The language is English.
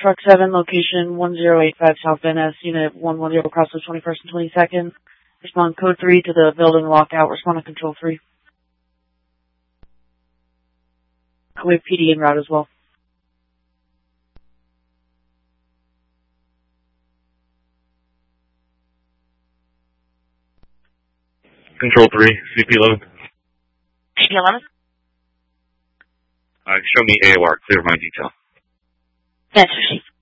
Truck 7, location 1085 South Van Ness, Unit 110, across the 21st and 22nd. Respond code 3 to the building lockout. Respond to control 3. We have PD en route as well. Control 3, CP11. CP11? Show me AOR, clear my detail. Yes, Chief.